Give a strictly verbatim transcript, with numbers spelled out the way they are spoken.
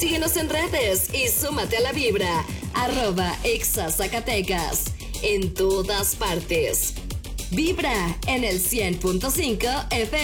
Síguenos en redes y súmate a la vibra. Arroba Exa Zacatecas. En todas partes. Vibra en el cien punto cinco F M.